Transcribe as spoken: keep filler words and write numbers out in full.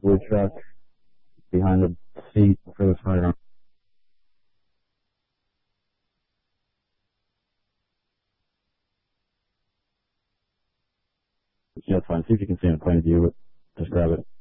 blue truck behind the seat for the firearm. Yeah, that's fine. See if you can see in plain view. Just grab it.